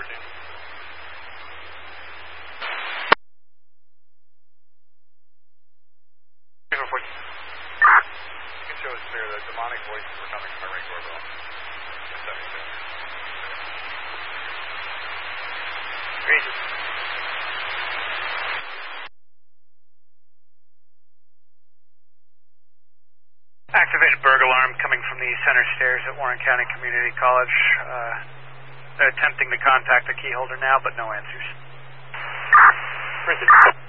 13. You can show us clear. The demonic voices were coming from a ring doorbell. 76. Great. Activated burglar alarm coming from the center stairs at Warren County Community College. They're attempting to contact the key holder now, but no answers. Printed.